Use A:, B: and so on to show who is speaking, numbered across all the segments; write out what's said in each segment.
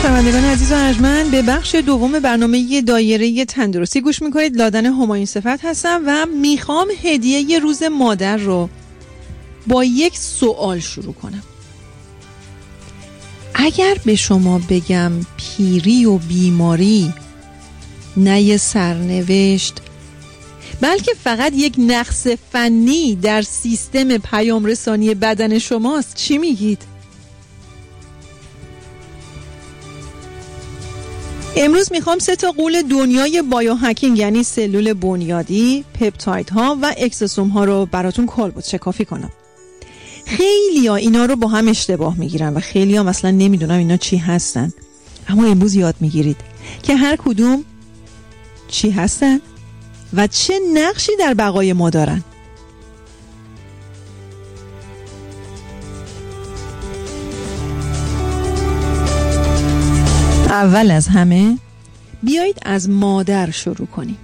A: شنوندگان عزیز و ارجمند، به بخش دوم برنامه دایره تندرستی گوش میکنید. لادن همایون صفت هستم و میخوام هدیه روز مادر رو با یک سوال شروع کنم. اگر به شما بگم پیری و بیماری نه یه سرنوشت بلکه فقط یک نقص فنی در سیستم پیام رسانی بدن شماست، چی میگید؟ امروز میخوام 3 قول دنیای بایو هکینگ یعنی سلول بنیادی، پپتایدها و اکسوسوم ها رو براتون کالبد شکافی کنم. خیلی ها اینا رو با هم اشتباه میگیرن و خیلی ها مثلا نمیدونم اینا چی هستن، اما امروز یاد میگیرید که هر کدوم چی هستن و چه نقشی در بقای ما دارن. اول از همه بیایید از مادر شروع کنیم.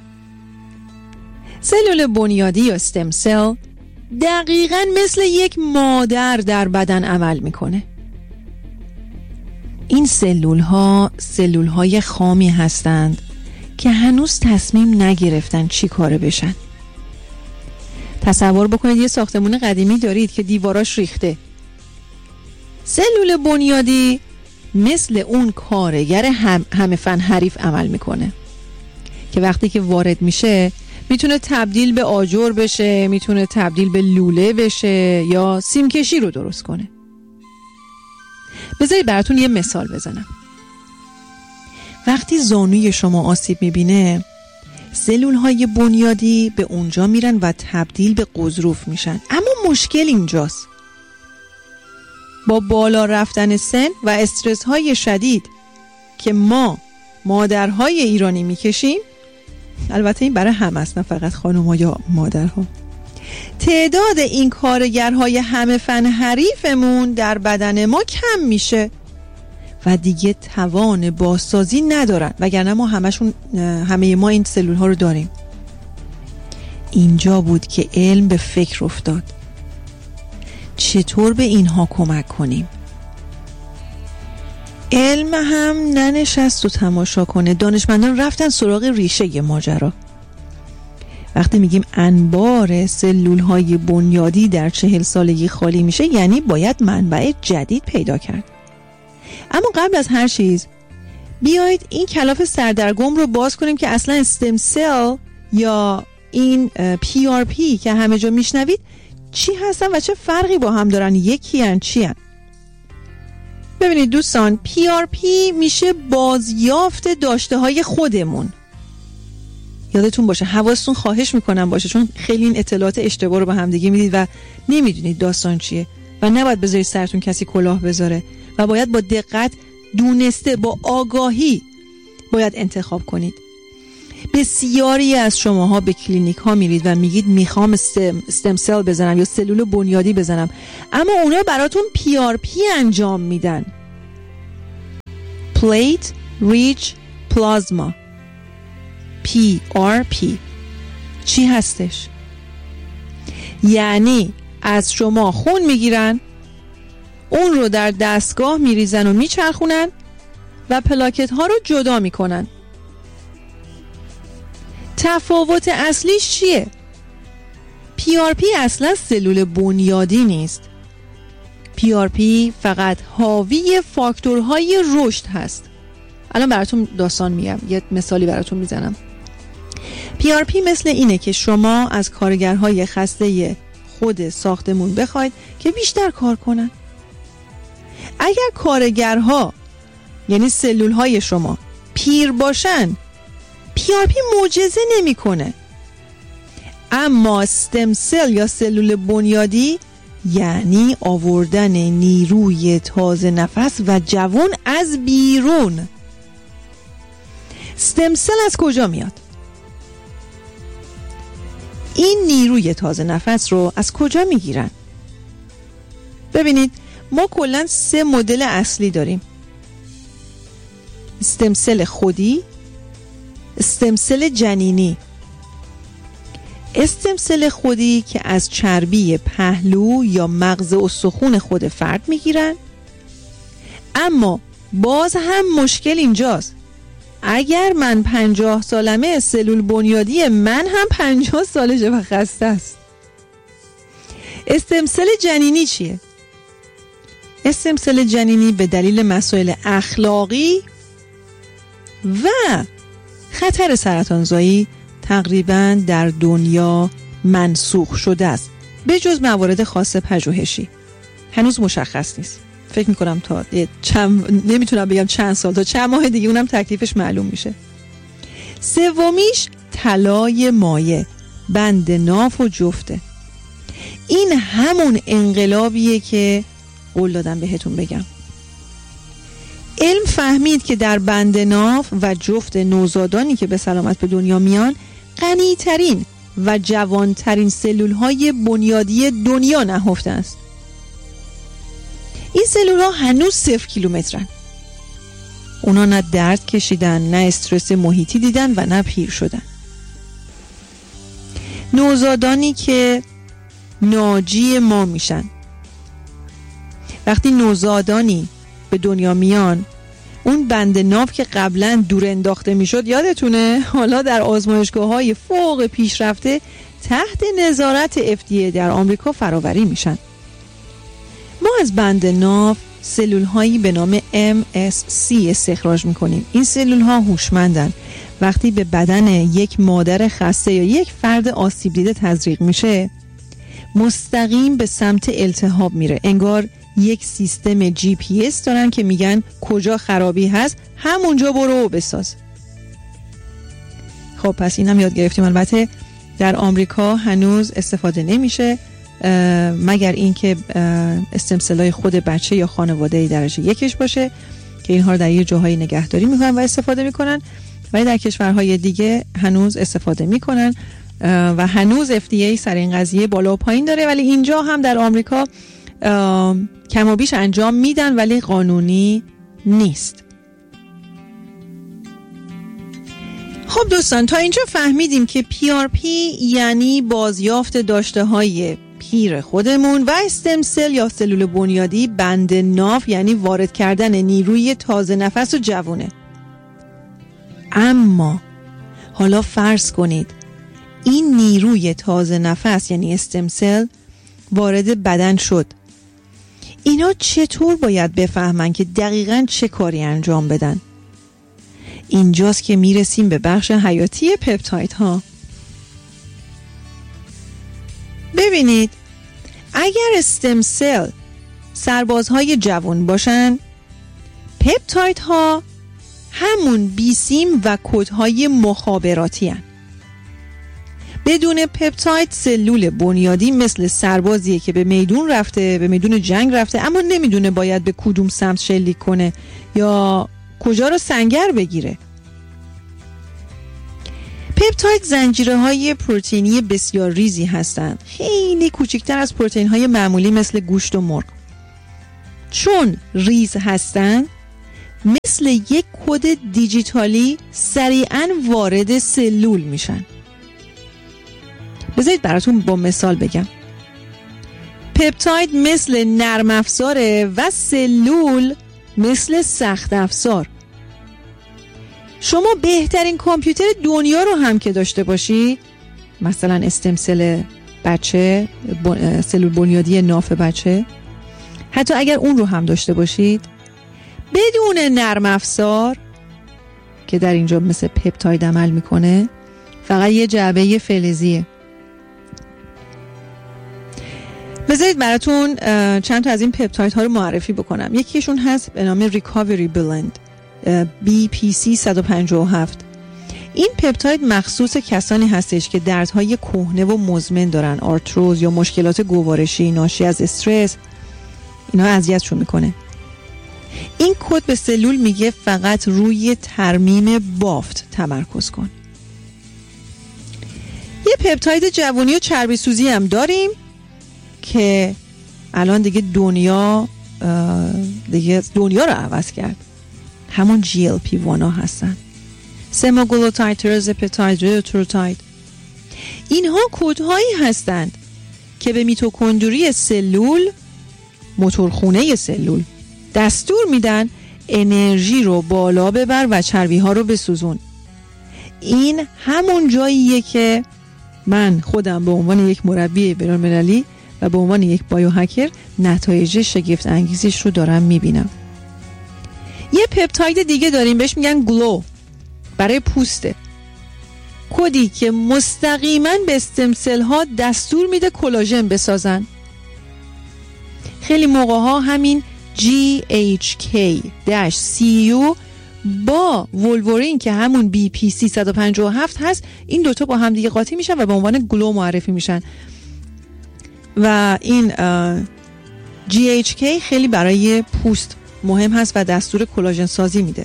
A: سلول بنیادی یا استم سل دقیقاً مثل یک مادر در بدن عمل میکنه. این سلول های خامی هستند که هنوز تصمیم نگرفتن چی کاره بشن. تصور بکنید یه ساختمون قدیمی دارید که دیواراش ریخته. سلول بنیادی مثل اون کارگر همه فن حریف عمل میکنه که وقتی که وارد میشه میتونه تبدیل به آجر بشه، میتونه تبدیل به لوله بشه یا سیمکشی رو درست کنه. بذارید براتون یه مثال بزنم. وقتی زانوی شما آسیب میبینه، سلول های بنیادی به اونجا میرن و تبدیل به قضروف میشن. اما مشکل اینجاست، با بالا رفتن سن و استرس های شدید که ما مادرهای ایرانی میکشیم، البته این برای همه است نه فقط خانوما یا مادرها، تعداد این کارگرهای همه فن حریفمون در بدن ما کم میشه و دیگه توان بازسازی ندارن، وگرنه ما همه ما این سلول ها رو داریم. اینجا بود که علم به فکر افتاد چطور به اینها کمک کنیم. علم هم ننشست و تماشا کنه. دانشمندان رفتن سراغ ریشه ماجرا. وقتی میگیم انبار سلول های بنیادی در 40 سالگی خالی میشه، یعنی باید منبع جدید پیدا کرد. اما قبل از هر چیز بیایید این کلاف سردرگم رو باز کنیم که اصلا استم سل یا این PRP که همه جا میشنوید چی هستن و چه فرقی با هم دارن، یکی هن چی هن؟ ببینید دوستان، PRP میشه بازیافت داشته های خودمون. یادتون باشه، حواستون خواهش میکنم باشه، چون خیلی این اطلاعات اشتباه رو به هم دیگه میدید و نمیدونید داستان چیه و نباید بذارید سرتون کسی کلاه بذاره و باید با دقت دونسته با آگاهی باید انتخاب کنید. بسیاری از شماها به کلینیک ها میرید و میگید میخوام استم سل بزنم یا سلول بنیادی بزنم، اما اونا براتون PRP انجام میدن. Plate Rich Plasma PRP چی هستش؟ یعنی از شما خون میگیرن، اون رو در دستگاه میریزن و میچرخونن و پلاکت ها رو جدا میکنن. تفاوت اصلیش چیه؟ PRP اصلا سلول بنیادی نیست. PRP فقط حاوی فاکتورهای رشد هست. الان براتون داستان میگم، یه مثالی براتون میزنم. PRP مثل اینه که شما از کارگرهای خسته خود ساختمون بخواید که بیشتر کار کنن. اگر کارگرها یعنی سلولهای شما پیر باشن، PRP معجزه نمیکنه. اما استم سل یا سلول بنیادی یعنی آوردن نیروی تازه نفس و جوان از بیرون. استم سل از کجا میاد؟ این نیروی تازه نفس رو از کجا میگیرن؟ ببینید، ما کلاً 3 مدل اصلی داریم: استم سل خودی، استم سل جنینی. استم سل خودی که از چربی پهلو یا مغز استخوان خود فرد میگیرن، اما باز هم مشکل اینجاست. اگر من 50 سالمه، سلول بنیادی من هم 50 سالشه و خسته است. استمسل جنینی چیه؟ استمسل جنینی به دلیل مسائل اخلاقی و خطر سرطانزایی تقریباً در دنیا منسوخ شده است، به جز موارد خاص پژوهشی. هنوز مشخص نیست. فکر میکنم تا نمیتونم بگم چند سال، تا چند ماه دیگه اونم تکلیفش معلوم میشه. سومیش طلای مایع، بند ناف و جفته. این همون انقلابیه که قول دادم بهتون بگم. علم فهمید که در بند ناف و جفت نوزادانی که به سلامت به دنیا میان غنی‌ترین و جوانترین سلول‌های بنیادی دنیا نهفته است. این سلول‌ها هنوز 0 کیلومترن. اونا نه درد کشیدن، نه استرس محیطی دیدن و نه پیر شدن. نوزادانی که ناجی ما میشن، وقتی نوزادانی به دنیا میان، اون بند ناف که قبلا دور انداخته میشد یادتونه، حالا در آزمایشگاه‌های فوق پیشرفته تحت نظارت FDA در آمریکا فراوری میشن. ما از بند ناف سلول‌هایی به نام MSC استخراج میکنیم. این سلول‌ها هوشمندن. وقتی به بدن یک مادر خسته یا یک فرد آسیب دیده تزریق میشه، مستقیم به سمت التهاب میره. انگار یک سیستم GPS دارن که میگن کجا خرابی هست، همونجا برو و بساز. خب پس اینم یاد گرفتیم. البته در آمریکا هنوز استفاده نمیشه مگر اینکه استمسلای خود بچه یا خانواده درجه 1 باشه که اینها رو در یه جاهایی نگهداری میکنن و استفاده میکنن، ولی در کشورهای دیگه هنوز استفاده میکنن و هنوز FDA سر این قضیه بالا و پایین داره. ولی اینجا هم در آمریکا کم و بیش انجام میدن ولی قانونی نیست. خب دوستان، تا اینجا فهمیدیم که PRP یعنی بازیافت داشته های پیر خودمون و استمسل یا سلول بنیادی بند ناف یعنی وارد کردن نیروی تازه نفس و جوونه. اما حالا فرض کنید این نیروی تازه نفس یعنی استمسل وارد بدن شد. اینا چطور باید بفهمن که دقیقاً چه کاری انجام بدن؟ اینجاست که میرسیم به بخش حیاتی پپتایدها. ببینید، اگر استمسل سربازهای جوان باشن، پپتایدها همون بیسیم و کدهای مخابراتی هن. بدون پپتاید سلول بنیادی مثل سربازیه که به میدون رفته، به میدون جنگ رفته، اما نمیدونه باید به کدوم سمت شلیک کنه یا کجا رو سنگر بگیره. پپتاید زنجیره های پروتئینی بسیار ریزی هستند، خیلی کوچکتر از پروتئین های معمولی مثل گوشت و مرغ. چون ریز هستند، مثل یک کد دیجیتالی سریعاً وارد سلول میشن. بذارید براتون با مثال بگم. پپتاید مثل نرم افزاره و سلول مثل سخت افزار. شما بهترین کامپیوتر دنیا رو هم که داشته باشید، مثلا استمسل بچه، سلول بنیادی ناف بچه، حتی اگر اون رو هم داشته باشید، بدون نرم افزار که در اینجا مثل پپتاید عمل میکنه، فقط یه جعبه فلزیه. بذارید براتون چند تا از این پپتاید ها رو معرفی بکنم. یکیشون هست به نام ریکاوری بلند BPC 157. این پپتاید مخصوص کسانی هستش که دردهای کهنه و مزمن دارن، آرتروز یا مشکلات گوارشی ناشی از استرس، اینا اذیتشون میکنه. این کد به سلول میگه فقط روی ترمیم بافت تمرکز کن. یه پپتاید جوونی و چربی سوزی هم داریم که الان دیگه دنیا رو عوض کرد. همون GLP-1 ها هستن، سماگلوتاید، ترزپتاید، ریوتروتاید. اینها کدهایی هستند که به میتوکندری سلول، موتورخونه سلول، دستور میدن انرژی رو بالا ببر و چربی ها رو بسوزون. این همون جاییه که من خودم به عنوان یک مربی بین‌المللی و به عنوان یک بایوهکر نتایج شگفت انگیزش رو دارم میبینم. یه پپتاید دیگه داریم بهش میگن گلو، برای پوسته. کدی که مستقیما به استم سل ها دستور میده کلاژن بسازن. خیلی موقع ها همین GHK-CU با ولورین که همون BP357 هست، این دوتا با هم دیگه قاطی میشن و به عنوان گلو معرفی میشن و این GHK خیلی برای پوست مهم هست و دستور کلاژن سازی میده.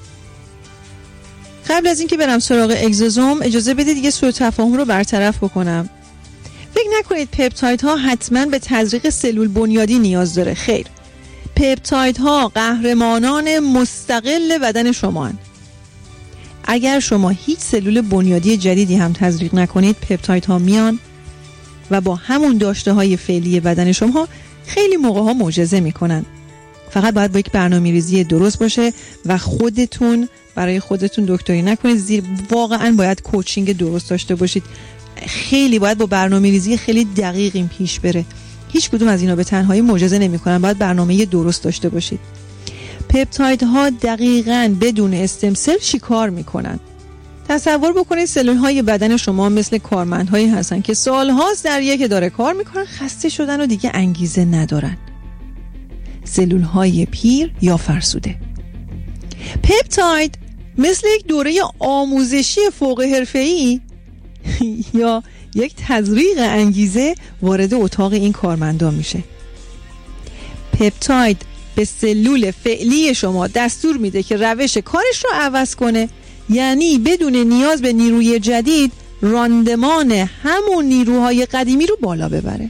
A: قبل از اینکه برم سراغ اگزوزوم اجازه بدید دیگه سوء تفاهم رو برطرف بکنم. فکر نکنید پپتایدها حتما به تزریق سلول بنیادی نیاز داره. خیر، پپتایدها قهرمانان مستقل بدن شما هستند. اگر شما هیچ سلول بنیادی جدیدی هم تزریق نکنید، پپتایدها میان و با همون داشته های فعلی بدن شما خیلی موقع ها معجزه میکنن. فقط باید با یک برنامه‌ریزی درست باشه و خودتون برای خودتون دکتری نکنید. واقعا باید کوچینگ درست داشته باشید. خیلی باید با برنامه‌ریزی خیلی دقیق این پیش بره. هیچ کدوم از اینا به تنهایی معجزه نمی‌کنن. باید برنامه درست داشته باشید. پپتایدها دقیقاً بدون استم سل چیکار میکنن؟ تصور بکنید سلول‌های بدن شما مثل کارمندهایی هستن که سال‌هاست در یک اداره کار میکنن، خسته شدن و دیگه انگیزه ندارن. سلول‌های پیر یا فرسوده. پپتاید مثل یک دوره آموزشی فوق حرفه‌ای یا یک تزریق انگیزه وارد اتاق این کارمندان میشه. پپتاید به سلول فعلی شما دستور میده که روش کارش رو عوض کنه، یعنی بدون نیاز به نیروی جدید راندمان همون نیروهای قدیمی رو بالا ببره.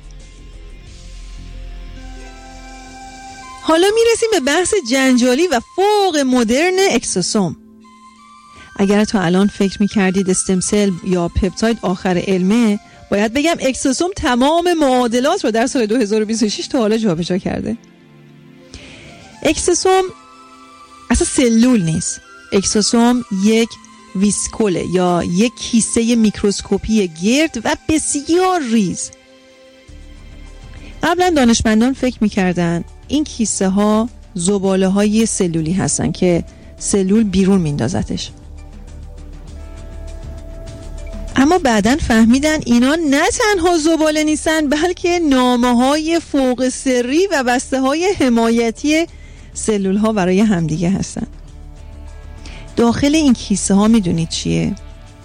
A: حالا میرسیم به بحث جنجالی و فوق مدرن اکسوسوم. اگر تا الان فکر میکردید استم سل یا پپتاید آخر علمه، باید بگم اکسوسوم تمام معادلات رو در سال 2026 تا حالا جابجا کرده. اکسوسوم اصلا سلول نیست. اکسوسوم یک ویسکوله یا یک کیسه میکروسکوپی گرد و بسیار ریز. قبلا دانشمندان فکر میکردن این کیسه ها زباله های سلولی هستن که سلول بیرون میندازتش، اما بعداً فهمیدن اینا نه تنها زباله نیستن، بلکه نامه های فوق سری و بسته های حمایتی سلول ها برای همدیگه هستن. داخل این کیسه ها میدونید چیه؟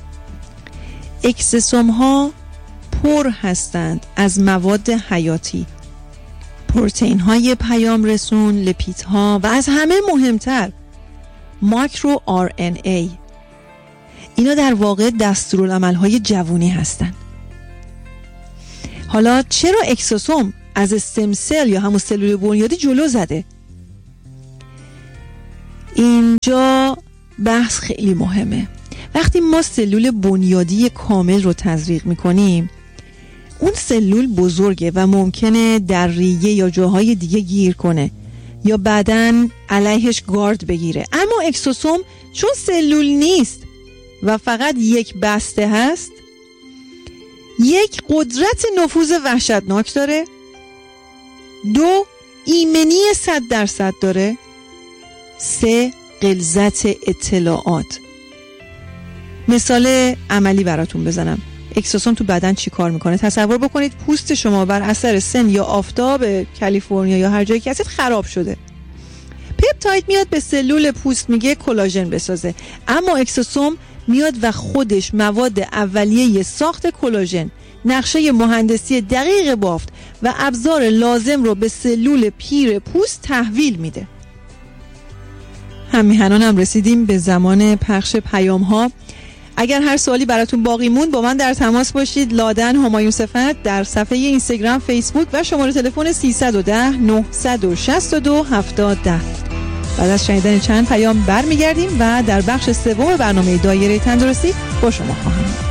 A: اکسوسوم ها پر هستند از مواد حیاتی، پروتئین های پیام رسون، لیپید ها و از همه مهمتر ماکرو RNA. اینا در واقع دستورالعمل های جوونی هستن. حالا چرا اکسوسوم از استم سل یا همون سلول بنیادی جلو زده؟ اینجا بحث خیلی مهمه. وقتی ما سلول بنیادی کامل رو تزریق میکنیم، اون سلول بزرگه و ممکنه در ریه یا جاهای دیگه گیر کنه یا بعداً علیهش گارد بگیره. اما اکسوسوم چون سلول نیست و فقط یک بسته هست، یک قدرت نفوذ وحشتناک داره، 2 ایمنی 100% داره، 3 غلظت اطلاعات. مثال عملی براتون بزنم. اکسوسوم تو بدن چی کار میکنه؟ تصور بکنید پوست شما بر اثر سن یا آفتاب کالیفرنیا یا هر جایی که هستید خراب شده. پپتاید میاد به سلول پوست میگه کلاژن بسازه، اما اکسوسوم میاد و خودش مواد اولیه ساخت کلاژن، نقشه مهندسی دقیق بافت و ابزار لازم رو به سلول پیر پوست تحویل میده. همین هم رسیدیم به زمان پخش پیام ها. اگر هر سوالی براتون باقی موند با من در تماس باشید. لادن همایون صفت در صفحه اینستاگرام، فیسبوک و شماره تلفن 310 962 7010. بعد از شنیدن چند پیام برمیگردیم و در بخش سوم برنامه دایره تندرستی با شما خواهم بود.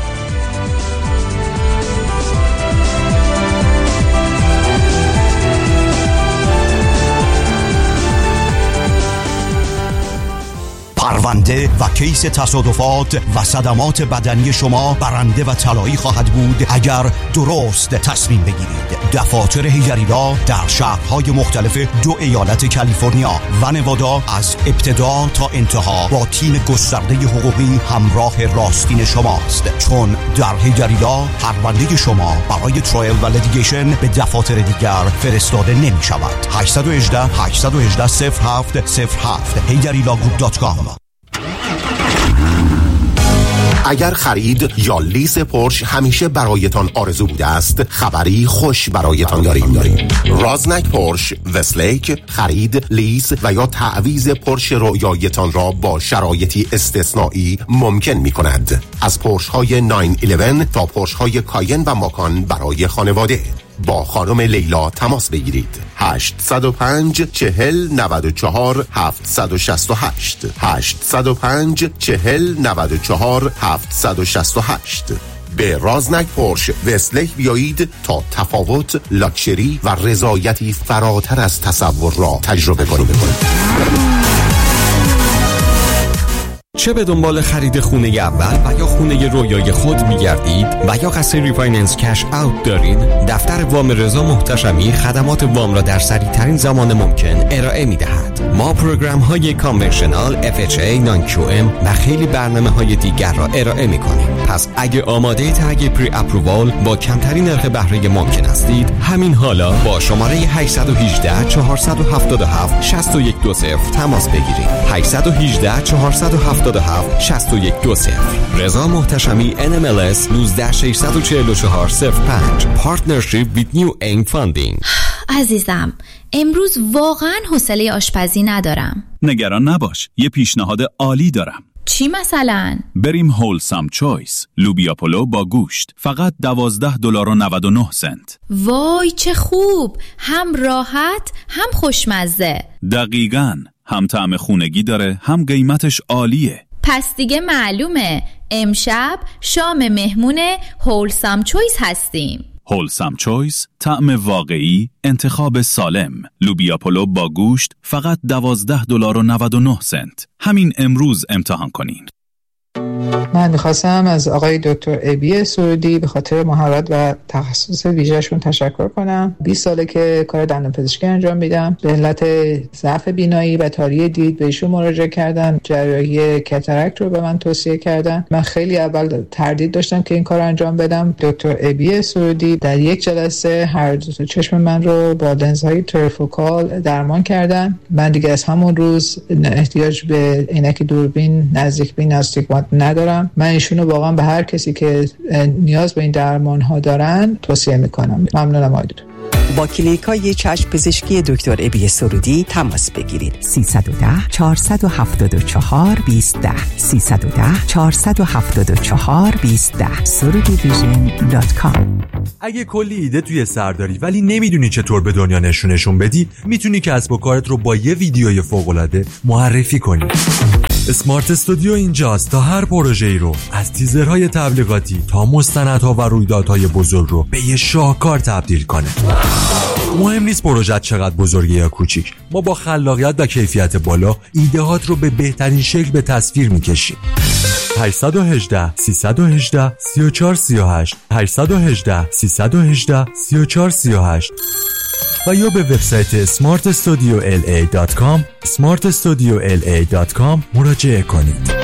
B: پرونده و کیس تصادفات و صدمات بدنی شما برنده و طلایی خواهد بود اگر درست تصمیم بگیرید. دفاتر حیدری‌لا در شهرهای مختلف 2 ایالت کالیفرنیا و نوادا از ابتدا تا انتها با تیم گسترده حقوقی همراه راستین شماست، چون در حیدری‌لا پرونده شما برای ترایل و لیتیگیشن به دفاتر دیگر فرستاده نمی شود. 818-818-0707 HeyDariLawGroup.com.
C: اگر خرید یا لیز پورش همیشه برایتان آرزو بوده است، خبری خوش برایتان داریم. رازنک پورش وستلیک خرید، لیز و یا تعویض پورش رویایتان را با شرایطی استثنایی ممکن می کند. از پورش های 911 تا پورش های کاین و ماکان برای خانواده. با خانم لیلا تماس بگیرید. 805 40 94 768 805 40 94 768. به رازنک پورش وستلیک بیایید تا تفاوت، لاکچری و رضایتی فراتر از تصور را تجربه کنید.
D: چه به دنبال خرید خونه اول و یا خونه رویای خود می‌گردید و یا قصد ریفایننس کش اوت دارید، دفتر وام رضا محتشمی خدمات وام را در سریع‌ترین زمان ممکن ارائه می‌دهد. ما پروگرام‌های کانونشنال، FHA، نان-QM و خیلی برنامه‌های دیگر را ارائه می‌کنیم. پس اگه آماده تگ پری اپرووال با کمترین نرخ بهره ممکن هستید، همین حالا با شماره 818 477 6120 تماس بگیرید. 818 477 6120. رضا محتشمی NMLS 1964405. Partnership with New Aim Funding.
E: عزیزم، امروز واقعا حوصله آشپزی ندارم.
F: نگران نباش، یه پیشنهاد عالی دارم.
E: چی مثلا؟
F: بریم هولسام چویس، لوبیا پلو با گوشت، فقط $12.99.
E: وای چه خوب، هم راحت هم خوشمزه.
F: دقیقاً، هم طعم خونگی داره هم قیمتش عالیه.
E: پس دیگه معلومه امشب شام مهمون هولسام چویس هستیم.
F: هولسام چویس، طعم واقعی، انتخاب سالم. لوبیا پلو با گوشت فقط $12.99. همین امروز امتحان کنین.
G: من میخواستم از آقای دکتر ابی سرودی به خاطر مهارت و تخصص ویژه‌شون تشکر کنم. 20 ساله که کار دندانپزشکی انجام میدم. به علت ضعف بینایی و تاری دید به ایشون مراجعه کردم. جراحی کاتاراکت رو به من توصیه کردن. من خیلی اول تردید داشتم که این کار انجام بدم. دکتر ابی سرودی در یک جلسه هر دو چشم من رو با لنزهای تریفوکال درمان کردن. من دیگه از همون روز احتیاج به عینک دوربین نزدیک بین استیگمات ندارم. من ایشونو واقعا به هر کسی که نیاز به این درمان ها دارن توصیه میکنم. ممنونم آقای دکتر.
H: با کلینیکای چشم پزشکی دکتر ابی سرودی تماس بگیرید. 310 474 2010 310 474 2010 surudivision.com.
I: اگه کلی ایده توی سر داری ولی نمیدونی چطور به دنیا نشون بدی، میتونی کسب و کارت رو با یه ویدیوی فوق‌العاده معرفی کنی. اسمارت استودیو اینجاست تا هر پروژه‌ای رو از تیزرهای تبلیغاتی تا مستندها و رویدادهای بزرگ رو به یه شاهکار تبدیل کنه. مهم نیست پروژه چقدر بزرگه یا کوچیک، ما با خلاقیت و کیفیت بالا ایده‌هات رو به بهترین شکل به تصویر می‌کشیم. 818 318 3438 818 318 3438 و یا به وبسایت smartstudiola.com smartstudiola.com مراجعه کنید.